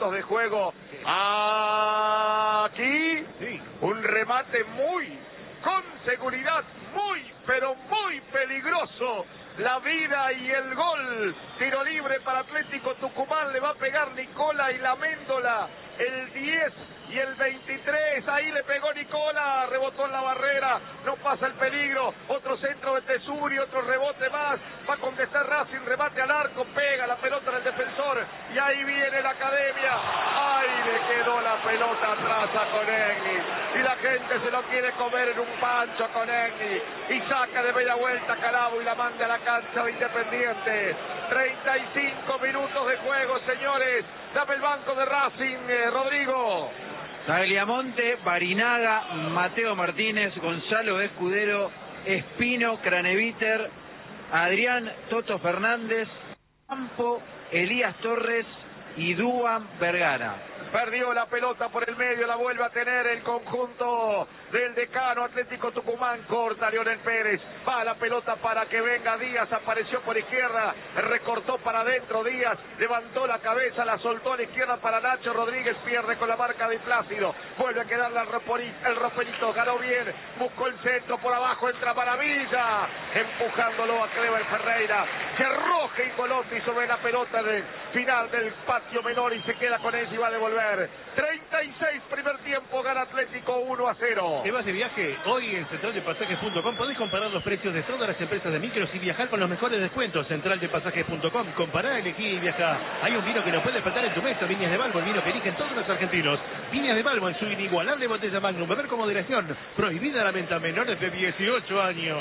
minutos de juego. Aquí, un remate con seguridad, pero muy peligroso. La vida y el gol. Tiro libre para Atlético Tucumán. Le va a pegar Nicola y la Méndola. El 10 y el 23. Ahí le pegó Nicola. Rebotó en la barrera. No pasa el peligro. Otro centro de Tesuri. Otro rebote más. Va a contestar Racing. Remate al arco. Pega la pelota en el defensor. Y ahí viene la Academia. Ahí le quedó la pelota atrás a Conegni. Y la gente se lo quiere comer en un pancho a Conegni. Y saca de media vuelta Calabo y la manda a la cancha de Independiente. 35 minutos de juego, señores. Dame el banco de Racing, Rodrigo. Tagliamonte, Barinaga, Mateo Martínez, Gonzalo Escudero, Espino, Craneviter, Adrián Toto Fernández, Campo, Elías Torres y Duan Vergara. Perdió la pelota por el medio, la vuelve a tener el conjunto del Decano Atlético Tucumán. Corta Leonel Pérez, va la pelota para que venga Díaz, apareció por izquierda, recortó para adentro Díaz, levantó la cabeza, la soltó a la izquierda para Nacho Rodríguez, pierde con la marca de Plácido, vuelve a quedarle el Roperito, ganó bien, buscó el centro por abajo, entra Maravilla, empujándolo a Clever Ferreira, que arroja y Colotti sobre la pelota del final del patio menor y se queda con él y va a devolver. 36 primer tiempo, gana Atlético 1-0. Te vas de viaje, hoy en centraldepasajes.com podés comparar los precios de todas las empresas de micros y viajar con los mejores descuentos. Centraldepasajes.com, compará, elegí y viajá. Hay un vino que no puede faltar en tu mesa, Viñas de Balbo, el vino que eligen todos los argentinos. Viñas de Balbo en su inigualable botella Magnum, beber con moderación, prohibida la venta a menores de 18 años.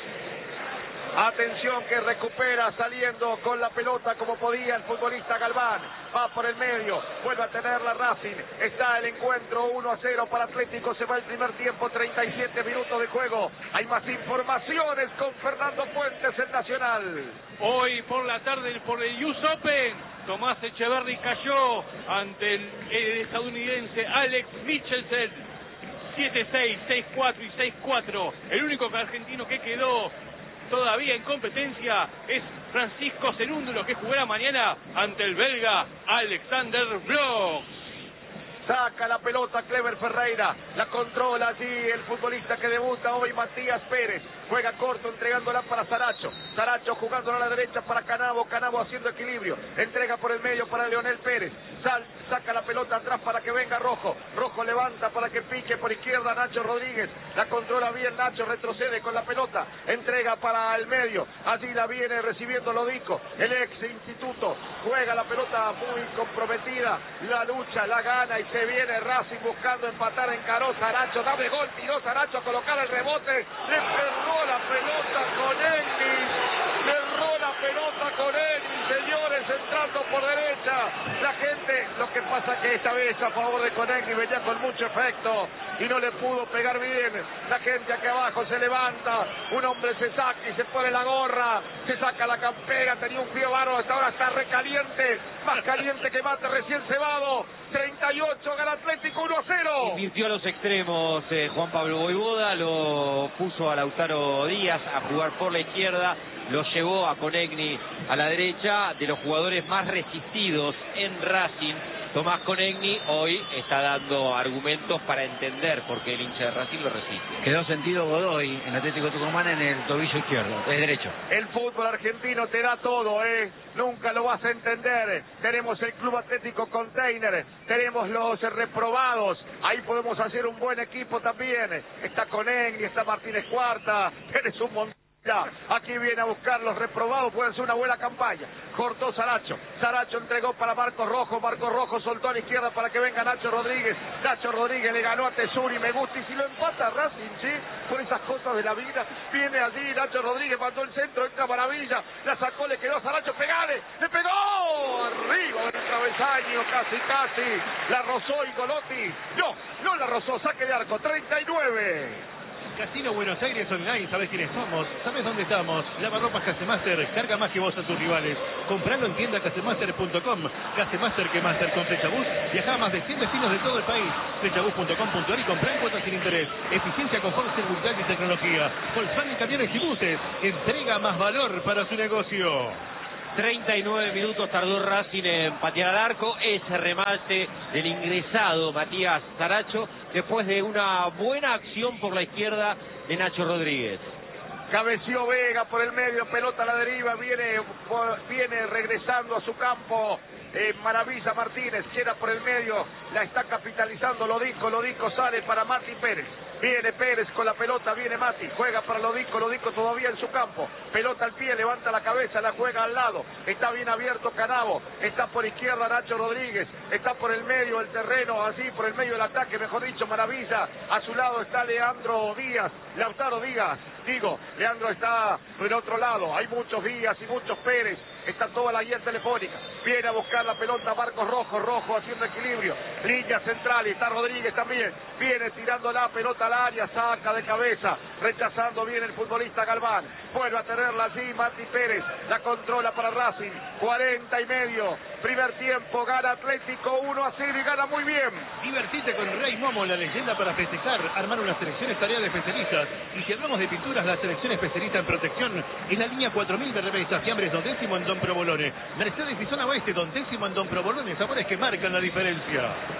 Atención que recupera saliendo con la pelota como podía el futbolista Galván. Va por el medio, vuelve a tener la Racing. Está el encuentro 1-0 para Atlético. Se va el primer tiempo, 37 minutos de juego. Hay más informaciones con Fernando Fuentes, el Nacional. Hoy por la tarde por el US Open, Tomás Echeverry cayó ante el estadounidense Alex Michelsen. 7-6, 6-4 y 6-4. El único argentino que quedó todavía en competencia es Francisco Cerúndulo, que jugará mañana ante el belga Alexander Bloch. Saca la pelota Clever Ferreira, la controla allí el futbolista que debuta hoy, Matías Pérez. Juega corto, entregándola para Saracho. Saracho jugándola a la derecha para Canavo. Canavo haciendo equilibrio. Entrega por el medio para Leonel Pérez. Saca la pelota atrás para que venga Rojo. Rojo levanta para que pique por izquierda Nacho Rodríguez. La controla bien Nacho, retrocede con la pelota. Entrega para el medio. Allí la viene recibiendo Lodico, el ex instituto. Juega la pelota muy comprometida. La lucha, la gana y se viene Racing buscando empatar. Encaró Saracho, dame gol, tiró Saracho a colocar el rebote. Le pegó la pelota con Ennis, le erró la pelota con Ennis, señores, entrando por derecha. La gente, lo que pasa que esta vez a favor de Conegni venía con mucho efecto y no le pudo pegar bien. La gente aquí abajo se levanta, un hombre se saca y se pone la gorra, se saca la campera, tenía un frío bárbaro, hasta ahora está recaliente, más caliente que mate recién cebado. 38, gana Atlético 1-0. Invirtió a los extremos Juan Pablo Voivoda, lo puso a Lautaro Díaz a jugar por la izquierda, lo llevó a Conegni a la derecha. De los jugadores más resistidos en Racing, Tomás Conegni hoy está dando argumentos para entender por qué el hincha de Racing lo resiste. Quedó sentido Godoy en Atlético Tucumán en el tobillo izquierdo, es derecho. El fútbol argentino te da todo, nunca lo vas a entender. Tenemos el Club Atlético Container, tenemos los reprobados, ahí podemos hacer un buen equipo también. Está Conegni, está Martínez Cuarta, eres un montón. Aquí viene a buscar los reprobados, pueden ser una buena campaña. Cortó Saracho, Saracho entregó para Marcos Rojo, Marcos Rojo soltó a la izquierda para que venga Nacho Rodríguez. Nacho Rodríguez le ganó a Tesuri, me gusta, y si lo empata Racing, ¿sí? Por esas cosas de la vida, viene allí Nacho Rodríguez, mandó el centro, entra Maravilla, la sacó, le quedó a Saracho, pegale, le pegó, arriba del travesaño, casi, la rozó y Golotti, no la rozó, saque de arco, 39. Casino Buenos Aires Online, ¿sabes quiénes somos? ¿Sabes dónde estamos? Lavarropas Casemaster, carga más que vos a tus rivales. Compralo en tienda casemaster.com. Casemaster que Master con Flechabús. Viaja a más de 100 destinos de todo el país. Flechabús.com.ar y comprá en cuotas sin interés. Eficiencia, confort, seguridad y tecnología. Volkswagen Camiones y Buses. Entrega más valor para su negocio. 39 minutos tardó Racing en patear al arco. Ese remate del ingresado Matías Saracho, después de una buena acción por la izquierda de Nacho Rodríguez. Cabeció Vega por el medio, pelota a la deriva, viene regresando a su campo. Maravilla Martínez, queda por el medio, la está capitalizando Lodico sale para Mati Pérez. Viene Pérez con la pelota, viene Mati, juega para Lodico todavía en su campo. Pelota al pie, levanta la cabeza, la juega al lado. Está bien abierto Canavo, está por izquierda Nacho Rodríguez, está por el medio del terreno, así por el medio del ataque, mejor dicho, Maravilla. A su lado está Lautaro Díaz. Leandro está por el otro lado, hay muchos Díaz y muchos Pérez, está toda la guía telefónica, viene a buscar la pelota Marcos Rojo haciendo equilibrio, línea central y está Rodríguez también, viene tirando la pelota al área, saca de cabeza, rechazando bien el futbolista Galván, vuelve a tenerla allí Mati Pérez, la controla para Racing, 40 y medio, primer tiempo, gana Atlético 1-0 y gana muy bien. Divertite con Rey Momo, la leyenda para festejar, armar una selección es tarea de especialistas, y si hablamos de pinturas, la selección especialista en protección es la línea 4000 de revistas Fiambres Don Décimo en Don Provolone, Mercedes y Zona Oeste Don Décimo en Don Provolone, sabores que marcan la diferencia.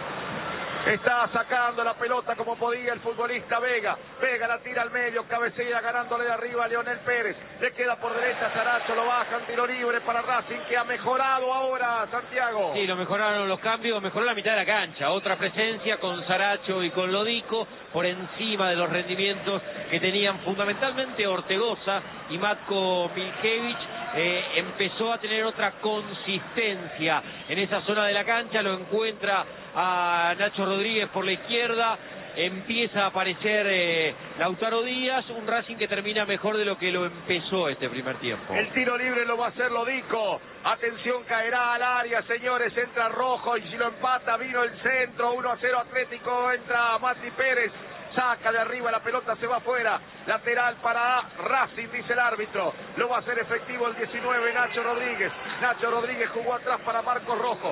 Está sacando la pelota como podía el futbolista Vega. Vega la tira al medio, cabecea ganándole de arriba a Leonel Pérez. Le queda por derecha Saracho, lo bajan, tiro libre para Racing que ha mejorado ahora, Santiago. Sí, lo mejoraron los cambios, mejoró la mitad de la cancha. Otra presencia con Saracho y con Lodico por encima de los rendimientos que tenían fundamentalmente Ortegoza y Matko Milkevich. Empezó a tener otra consistencia en esa zona de la cancha, lo encuentra a Nacho Rodríguez por la izquierda, empieza a aparecer Lautaro Díaz, un Racing que termina mejor de lo que lo empezó este primer tiempo. El tiro libre lo va a hacer Lodico, atención, caerá al área, señores, entra Rojo y si lo empata vino el centro, 1-0 Atlético, entra Mati Pérez. Saca de arriba, la pelota se va afuera, lateral para Racing, dice el árbitro, lo va a hacer efectivo el 19, Nacho Rodríguez jugó atrás para Marcos Rojo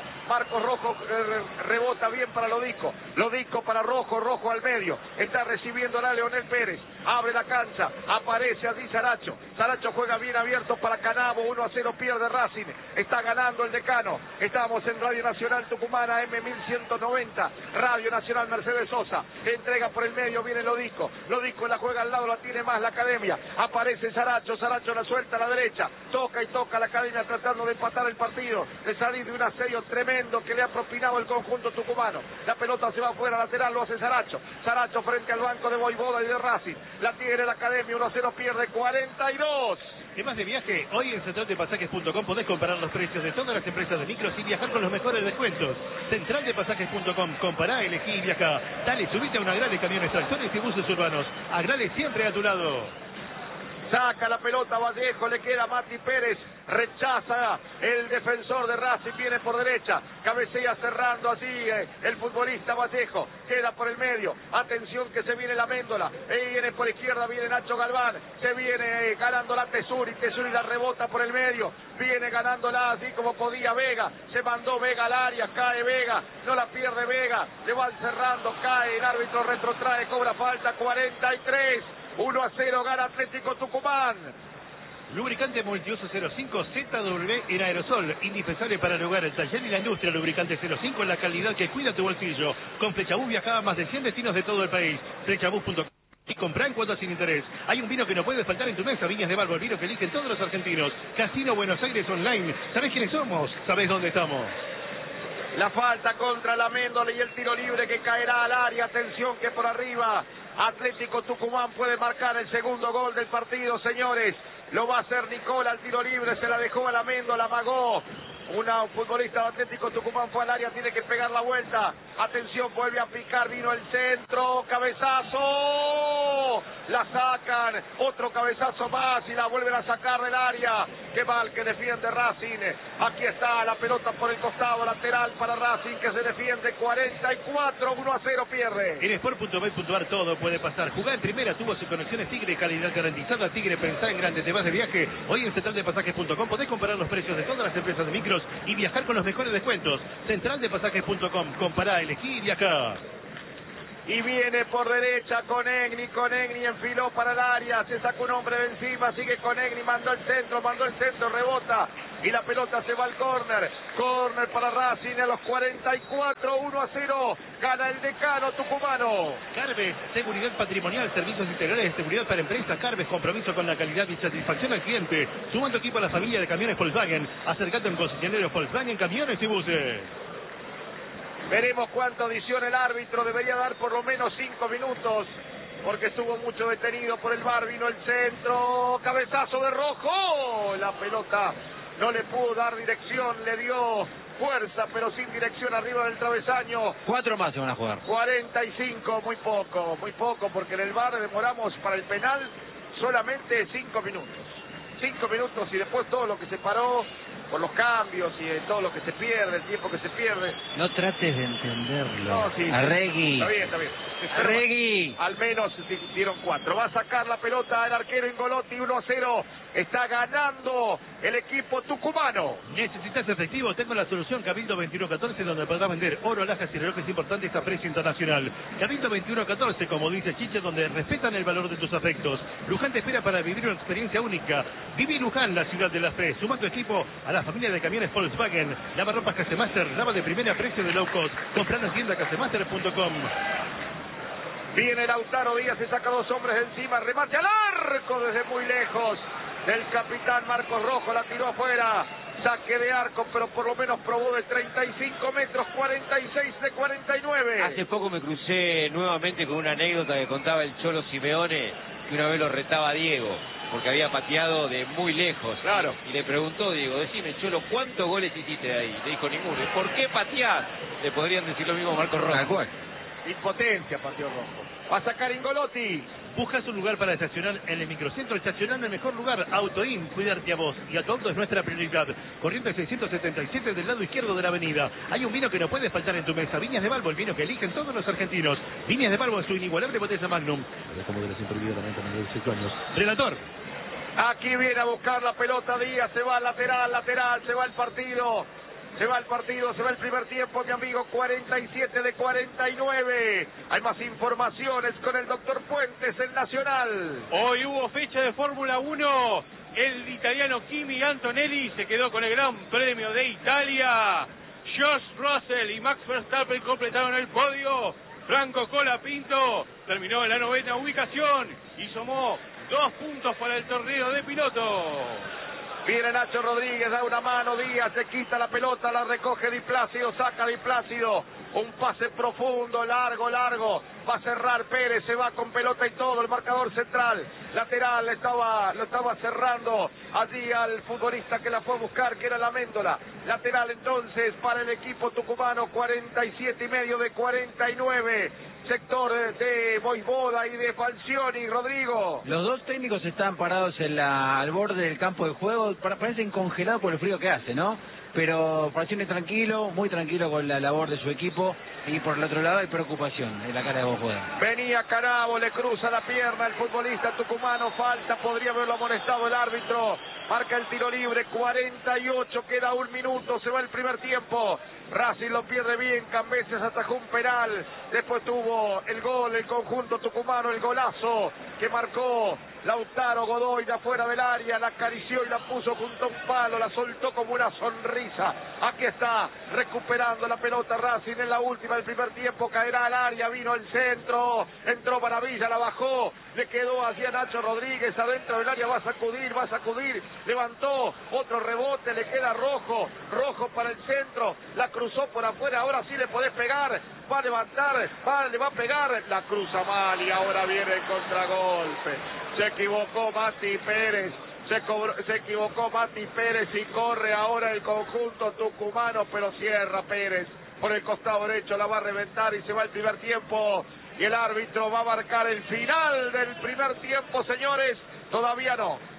rebota bien para Lodico para Rojo al medio, está recibiendo a Leonel Pérez, abre la cancha, aparece allí Saracho juega bien abierto para Canavo, 1-0 pierde Racing, está ganando el Decano, estamos en Radio Nacional Tucumana, M1190, Radio Nacional Mercedes Sosa, entrega por el medio, viene Lodico la juega al lado, la tiene más la Academia, aparece Saracho la suelta a la derecha, toca la Academia tratando de empatar el partido, de salir de un asedio tremendo que le ha propinado el conjunto tucumano, la pelota se va afuera, lateral lo hace Saracho frente al banco de Voivoda y de Racing, la tiene la Academia, 1-0 pierde, 42. Temas de viaje, hoy en centraldepasajes.com podés comparar los precios de todas las empresas de micros y viajar con los mejores descuentos. Centraldepasajes.com, compará, elegí y viajá. Dale, subite a una Agrale camiones, tractores y buses urbanos. Agrale siempre a tu lado. Saca la pelota Vallejo, le queda Mati Pérez, rechaza el defensor de Racing, viene por derecha, cabecea cerrando así el futbolista Vallejo, queda por el medio, atención que se viene la Méndola, viene por izquierda, viene Nacho Galván, se viene ganándola Tesuri la rebota por el medio, viene ganándola así como podía Vega, se mandó Vega al área, cae Vega, no la pierde Vega, le van cerrando, cae, el árbitro retrotrae, cobra falta, 43. 1-0 gana Atlético Tucumán. Lubricante multiuso 05 ZW en aerosol, indispensable para el hogar, el taller y la industria. Lubricante 05 en la calidad que cuida tu bolsillo. Con Flechabús viajaba a más de 100 destinos de todo el país. Flechabús.com y comprá en cuotas sin interés. Hay un vino que no puede faltar en tu mesa, Viñas de Barbo, el vino que eligen todos los argentinos. Casino Buenos Aires Online. ¿Sabés quiénes somos? ¿Sabés dónde estamos? La falta contra la Méndola y el tiro libre que caerá al área. Atención que por arriba Atlético Tucumán puede marcar el segundo gol del partido, señores. Lo va a hacer Nicola, el tiro libre, se la dejó a la Méndola, amagó. Un futbolista de Atlético Tucumán fue al área, tiene que pegar la vuelta. Atención, vuelve a picar, vino el centro, cabezazo. La sacan, otro cabezazo más y la vuelven a sacar del área. Qué mal que defiende Racing. Aquí está la pelota por el costado, lateral para Racing que se defiende, 44, 1-0 pierde. En Sport.bet.ar todo puede pasar. Jugá en primera, tubos y conexiones Tigre, calidad garantizada. Tigre, pensá en grande, te vas de viaje. Hoy en centraldepasajes.com podés comparar los precios de todas las empresas de micros y viajar con los mejores descuentos. Centraldepasajes.com, compará, elegí y viajá. Y viene por derecha Conegni enfiló para el área, se sacó un hombre de encima, sigue Conegni, mandó el centro, rebota y la pelota se va al córner. Córner para Racing a los 44, 1-0. Gana el Decano tucumano. Carves, seguridad patrimonial, servicios integrales de seguridad para empresas. Carves, compromiso con la calidad y satisfacción al cliente. Sumando equipo a la familia de camiones Volkswagen. Acercate a un concesionario Volkswagen, camiones y buses. Veremos cuánto adiciona el árbitro. Debería dar por lo menos 5 minutos. Porque estuvo mucho detenido por el VAR. Vino el centro. Cabezazo de Rojo. La pelota no le pudo dar dirección. Le dio fuerza, pero sin dirección arriba del travesaño. 4 más se van a jugar. 45, muy poco, porque en el VAR demoramos para el penal solamente 5 minutos. 5 minutos y después todo lo que se paró por los cambios y todo lo que se pierde, el tiempo que se pierde. No trates de entenderlo. No, sí, Arregui. Está bien. Arregui. Al menos dieron 4. Va a sacar la pelota el arquero Ingolotti, 1-0. Está ganando el equipo tucumano. ¿Necesitas efectivo? Tengo la solución. Cabildo 2114, donde podrás vender oro, alhajas y relojes importantes a precio internacional. Cabildo 2114, como dice Chiche, donde respetan el valor de tus afectos. Luján te espera para vivir una experiencia única. Viví Luján, la ciudad de la fe. Suma tu equipo a la familia de camiones Volkswagen. Lava ropas Casemaster, lava de primera precio de low cost. Comprar en tienda casemaster.com. Viene Lautaro Díaz, se saca 2 hombres encima, remate al arco desde muy lejos. Del capitán Marcos Rojo, la tiró afuera. Saque de arco, pero por lo menos probó de 35 metros, 46 de 49. Hace poco me crucé nuevamente con una anécdota que contaba el Cholo Simeone, que una vez lo retaba a Diego, porque había pateado de muy lejos. Claro. Y le preguntó, Diego, decime, Cholo, ¿cuántos goles hiciste de ahí? Le dijo ninguno. ¿Y por qué pateás? Le podrían decir lo mismo a Marcos Rojo. Tal cual. Impotencia, partió Rojo. Va a sacar Ingolotti. Buscas un lugar para estacionar en el microcentro. Estacionar en el mejor lugar. Autoin, cuidarte a vos y a tu auto es nuestra prioridad. Corriente 677 del lado izquierdo de la avenida. Hay un vino que no puede faltar en tu mesa. Viñas de Balbo, el vino que eligen todos los argentinos. Viñas de Balbo en su inigualable botella Magnum. Como de la siempre vida también con 18 años. Relator. Aquí viene a buscar la pelota Díaz. Se va al lateral. Se va el partido. Se va el primer tiempo, mi amigo, 47 de 49. Hay más informaciones con el doctor Puentes, el Nacional. Hoy hubo fecha de Fórmula 1. El italiano Kimi Antonelli se quedó con el Gran Premio de Italia. George Russell y Max Verstappen completaron el podio. Franco Colapinto terminó en la 9ª ubicación y sumó 2 puntos para el torneo de pilotos. Viene Nacho Rodríguez, da una mano, Díaz se quita la pelota, la recoge Di Plácido, saca Di Plácido, un pase profundo, largo, va a cerrar Pérez, se va con pelota y todo, el marcador central, lateral, lo estaba cerrando allí al futbolista que la fue a buscar, que era la Méndola, lateral entonces para el equipo tucumano, 47,5 de 49, sector de Voivoda y de Falcioni, Rodrigo. Los dos técnicos están parados al borde del campo de juego, parecen congelados por el frío que hace, ¿no? Pero Falcioni tranquilo, muy tranquilo con la labor de su equipo, y por el otro lado hay preocupación en la cara de Voivoda. Venía Canavo, le cruza la pierna el futbolista tucumano, falta, podría haberlo amonestado el árbitro, marca el tiro libre, 48, queda 1 minuto, se va el primer tiempo. Racing lo pierde bien, Cambeses atajó un penal, después tuvo el gol, el conjunto tucumano, el golazo que marcó Lautaro Godoy de afuera del área, la acarició y la puso junto a un palo, la soltó como una sonrisa. Aquí está, recuperando la pelota Racing en la última del primer tiempo, caerá al área, vino el centro, entró Maravilla, la bajó, le quedó hacia Nacho Rodríguez, adentro del área va a sacudir, levantó, otro rebote, le queda Rojo para el centro, la cruzó por afuera, ahora sí le podés pegar, va a levantar, le va a pegar, la cruza mal y ahora viene el contragolpe. Se equivocó Mati Pérez, se equivocó Mati Pérez y corre ahora el conjunto tucumano, pero cierra Pérez por el costado derecho, la va a reventar y se va el primer tiempo. Y el árbitro va a marcar el final del primer tiempo, señores. Todavía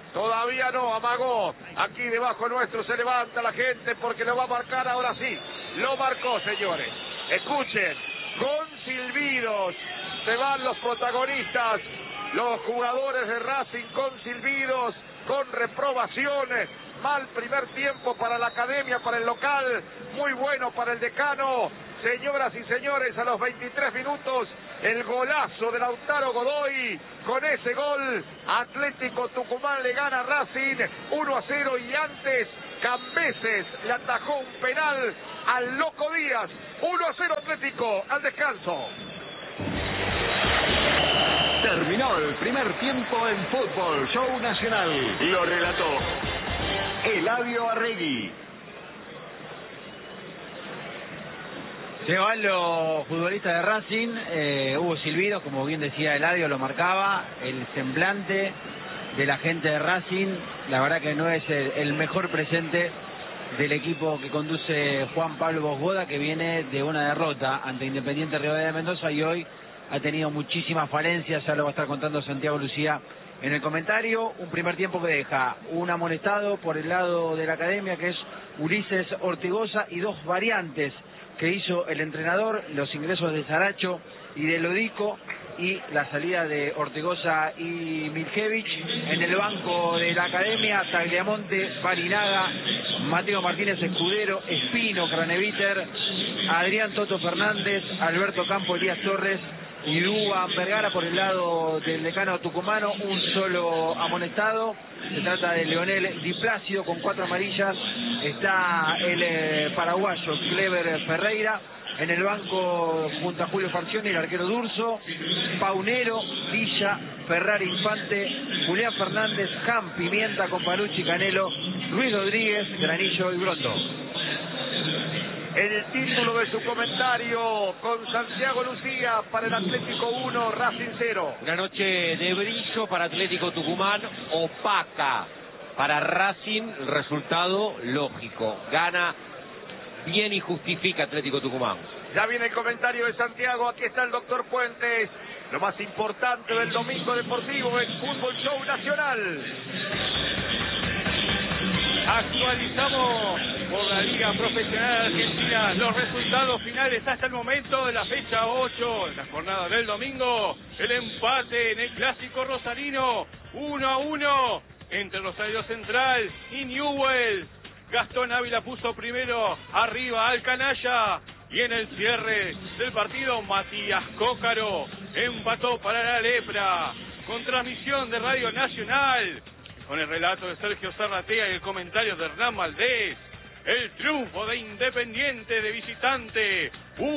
no, amagó. Aquí debajo nuestro se levanta la gente porque lo va a marcar ahora sí. Lo marcó, señores. Escuchen, con silbidos se van los protagonistas, los jugadores de Racing con silbidos, con reprobaciones. Mal primer tiempo para la academia, para el local, muy bueno para el decano. Señoras y señores, a los 23 minutos, el golazo de Lautaro Godoy. Con ese gol, Atlético Tucumán le gana a Racing 1-0 y antes Cambeses le atajó un penal al Loco Díaz. 1-0 Atlético al descanso. Terminó el primer tiempo en Fútbol Show Nacional. Lo relató Eladio Arregui. Se van los futbolistas de Racing, hubo silbidos, como bien decía Eladio, lo marcaba, el semblante de la gente de Racing, la verdad que no es el mejor presente del equipo que conduce Juan Pablo Bosgoda, que viene de una derrota ante Independiente Rivadavia de Mendoza y hoy ha tenido muchísimas falencias, ya lo va a estar contando Santiago Lucía en el comentario. Un primer tiempo que deja un amonestado por el lado de la academia, que es Ulises Ortigosa, y dos variantes que hizo el entrenador, los ingresos de Saracho y de Lodico y la salida de Ortigosa y Miljevich. En el banco de la academia, Tagliamonte, Barinaga, Mateo Martínez Escudero, Espino, Craneviter, Adrián Toto Fernández, Alberto Campo, Elías Torres y Dúa Vergara. Por el lado del decano tucumano, un solo amonestado. Se trata de Leonel Di Plácido con 4 amarillas. Está el paraguayo Clever Ferreira. En el banco, junto a Julio Farcioni, el arquero Durso, Paunero, Villa, Ferrari Infante, Julián Fernández, Jam, Pimienta, Companucci, Canelo, Luis Rodríguez, Granillo y Brondo. El título de su comentario con Santiago Lucía para el Atlético 1, Racing 0. Una noche de brillo para Atlético Tucumán, opaca para Racing, el resultado lógico. Gana bien y justifica Atlético Tucumán. Ya viene el comentario de Santiago, aquí está el doctor Puentes. Lo más importante del domingo deportivo en Fútbol Show Nacional. Actualizamos por la Liga Profesional Argentina los resultados finales hasta el momento de la fecha 8, en la jornada del domingo. El empate en el clásico rosarino, 1-1 entre Rosario Central y Newell's. Gastón Ávila puso primero arriba al Canalla y en el cierre del partido Matías Cócaro empató para la Lepra. Con transmisión de Radio Nacional, con el relato de Sergio Zarratea y el comentario de Hernán Valdés, el triunfo de Independiente de visitante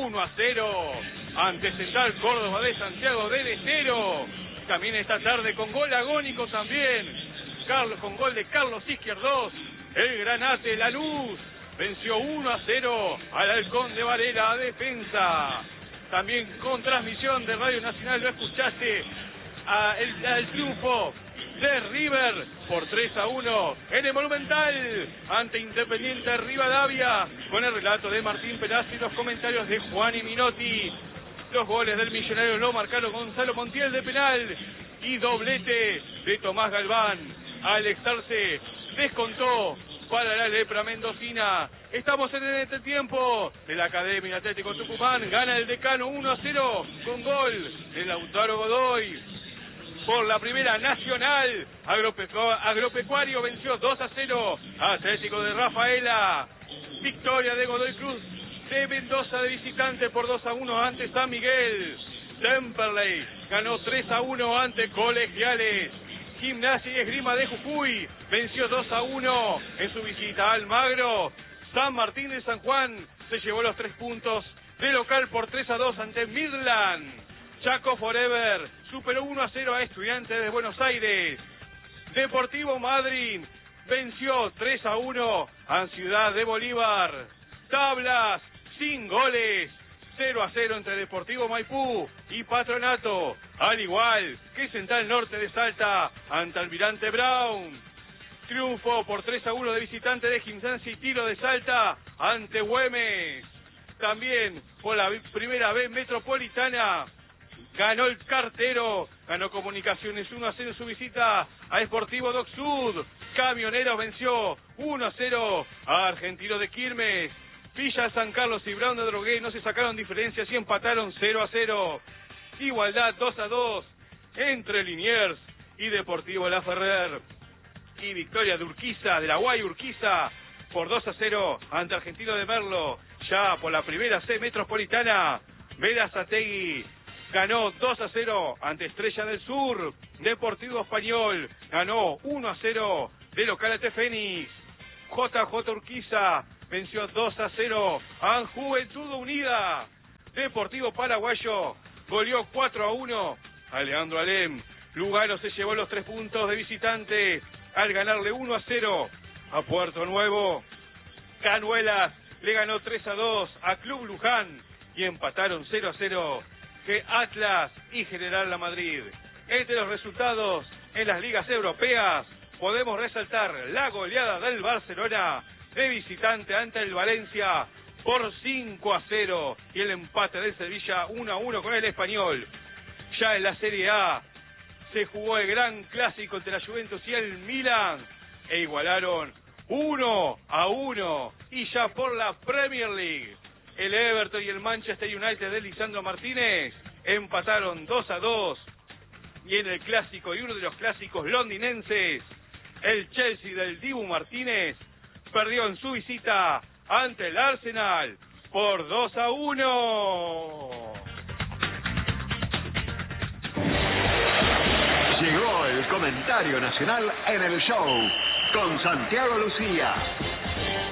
1-0 ante Central Córdoba de Santiago del Estero. También esta tarde con gol agónico también, con gol de Carlos Izquierdos, el Granate La Luz venció 1-0 al Halcón de Varela Defensa. También con transmisión de Radio Nacional lo escuchaste al triunfo de River por 3-1 en el Monumental ante Independiente Rivadavia, con el relato de Martín Perazzi y los comentarios de Juan y Minotti. Los goles del Millonario lo marcaron Gonzalo Montiel de penal y doblete de Tomás Galván. Alex Arce descontó para la Lepra mendocina. Estamos en este tiempo de la Academia Atlético Tucumán. Gana el Decano 1-0 con gol de Lautaro Godoy. Por la Primera Nacional, Agropecuario venció 2-0 a Atlético de Rafaela. Victoria de Godoy Cruz de Mendoza de visitante por 2-1 ante San Miguel. Temperley ganó 3-1 ante Colegiales. Gimnasia y Esgrima de Jujuy venció 2-1 en su visita a Almagro. San Martín de San Juan se llevó los 3 puntos de local por 3-2 ante Midland. Chaco Forever superó 1-0 a Estudiantes de Buenos Aires. Deportivo Madryn venció 3-1 a Ciudad de Bolívar. Tablas sin goles, 0-0 entre Deportivo Maipú y Patronato, al igual que Central Norte de Salta ante Almirante Brown. Triunfo por 3-1 de visitante de Gimnasia y Tiro de Salta ante Güemes. También por la Primera B Metropolitana ganó el Cartero, ganó Comunicaciones 1-0 en su visita a Sportivo Doc Sud. Camioneros venció 1-0 a Argentino de Quilmes. Villa San Carlos y Brown de Drogué no se sacaron diferencias y empataron 0-0. Igualdad 2-2 entre Liniers y Deportivo La Ferrer. Y victoria de Urquiza, de la Guay Urquiza, por 2-0 ante Argentino de Merlo. Ya por la Primera C Metropolitana, Berazategui ganó 2-0 ante Estrella del Sur. Deportivo Español ganó 1-0 de local ante Fénix. JJ Urquiza venció 2-0 a Juventud Unida. Deportivo Paraguayo goleó 4-1 a Leandro Alem. Lugano se llevó los 3 puntos de visitante al ganarle 1-0 a Puerto Nuevo. Canuelas le ganó 3-2 a Club Luján y empataron 0-0 que Atlas y General La Madrid. Entre los resultados en las ligas europeas podemos resaltar la goleada del Barcelona de visitante ante el Valencia por 5-0 y el empate del Sevilla 1-1 con el Español. Ya en la Serie A se jugó el gran clásico entre la Juventus y el Milan e igualaron 1-1. Y ya por la Premier League, el Everton y el Manchester United de Lisandro Martínez empataron 2-2. Y en el clásico y uno de los clásicos londinenses, el Chelsea del Dibu Martínez perdió en su visita ante el Arsenal por 2-1. Llegó el comentario nacional en el show con Santiago Lucía.